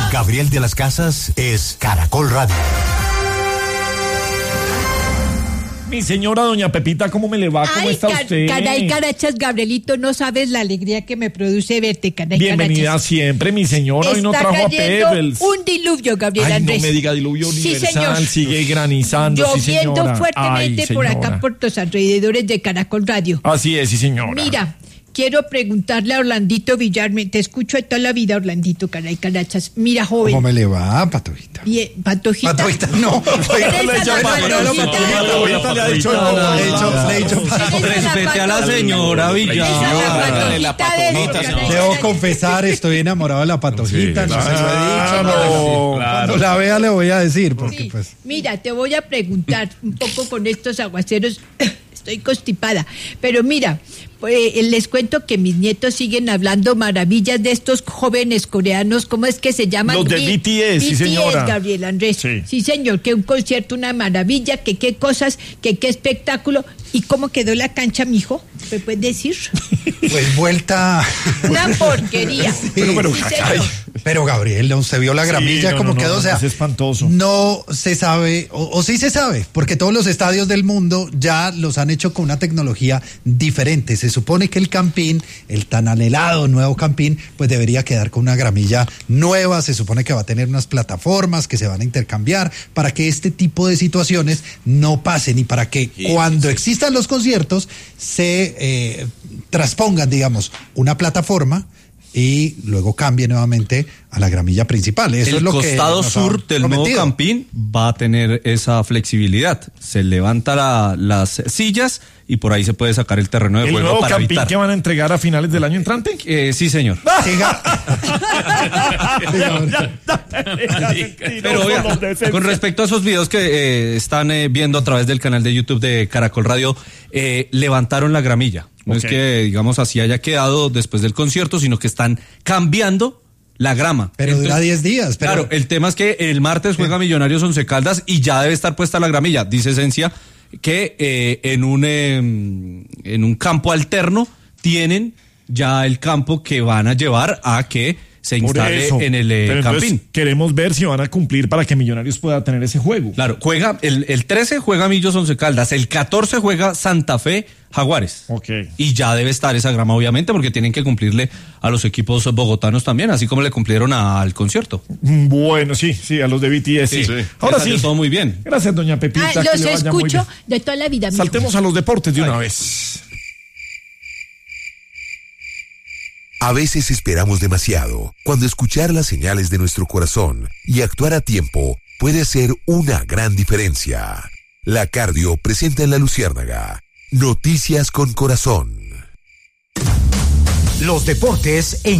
Gabriel de las Casas es Caracol Radio. Mi señora doña Pepita, ¿cómo me le va? ¿Cómo está usted? Caray, carachas, Gabrielito, no sabes la alegría que me produce verte, caray, Bienvenida carachas. siempre, mi señora. Hoy no Está trajo a cayendo Pebbles. un diluvio, Gabriel Andrés. No me diga diluvio Sí, universal, señor. sigue granizando, sí, Lloviendo señora. fuertemente por acá, por los alrededores de Caracol Radio. Así es, sí, señora. Mira, quiero preguntarle a Orlandito Villar, te escucho de toda la vida, Orlandito, caray, carachas. Mira, joven. ¿Cómo me le va, Patojita? Bien, Patojita. Patojita, no. Respete a la señora Villar. Debo confesar, estoy enamorado de la Patojita. Sí, no se lo he dicho. claro. Cuando la vea le voy a decir, porque Sí. pues... Mira, te voy a preguntar un poco con estos aguaceros. Estoy constipada. Pero mira, les cuento que mis nietos siguen hablando maravillas de estos jóvenes coreanos. ¿Cómo es que se llaman? Los de BTS, sí, señora. Gabriel Andrés. Sí, señor, que un concierto, una maravilla, que qué cosas, que qué espectáculo. ¿Y cómo quedó la cancha, mijo? ¿Me puedes decir? Pues vuelta... Una porquería. Sí. Pero, Sí, Ay, señor. pero Gabriel, ¿usted vio la gramilla como quedó? O sea, es espantoso. no se sabe, o sí se sabe, porque todos los estadios del mundo ya los han hecho con una tecnología diferente. Se supone que el Campín, el tan anhelado nuevo Campín, pues debería quedar con una gramilla nueva. Se supone que va a tener unas plataformas que se van a intercambiar para que este tipo de situaciones no pasen y para que cuando existan los conciertos se transpongan, digamos, una plataforma y luego cambie nuevamente a la gramilla principal. Eso El es lo costado que sur del nuevo Campín va a tener esa flexibilidad. Se levanta las sillas y por ahí se puede sacar el terreno de ¿El juego nuevo para Campín evitar. que van a entregar a finales del año entrante? Sí, señor. Pero oiga, con respecto a esos videos que están viendo a través del canal de YouTube de Caracol Radio, levantaron la gramilla. No es que, digamos, así haya quedado después del concierto, sino que están cambiando la grama. Pero entonces, dura 10 días. Pero... Claro, el tema es que el martes juega Millonarios Once Caldas y ya debe estar puesta la gramilla. Dice Esencia que en un campo alterno tienen ya el campo que van a llevar a que se instale en el Campín. Queremos ver si van a cumplir para que Millonarios pueda tener ese juego. Claro, juega el 13 juega Millos Once Caldas, el 14 juega Santa Fe Jaguares. Okay. Y ya debe estar esa grama, obviamente, porque tienen que cumplirle a los equipos bogotanos también, así como le cumplieron al concierto. Bueno, sí, a los de BTS, sí. Ahora sí. Todo muy bien. Gracias, doña Pepita. Los que le vaya muy escucho bien. de toda la vida, mijo. Saltemos a los deportes de una vez. A veces esperamos demasiado, cuando escuchar las señales de nuestro corazón y actuar a tiempo puede hacer una gran diferencia. La Cardio presenta en La Luciérnaga Noticias con Corazón. Los deportes en